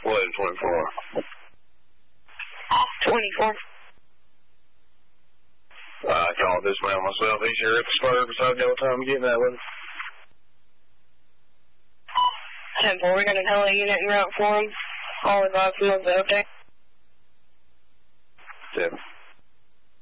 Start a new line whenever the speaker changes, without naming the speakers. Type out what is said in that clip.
What, 24?
24.
I called this man myself. He's here at the spur beside you all the time getting that with him.
10-4, we're going to tell a unit en route for him. All advise him of the update.
7.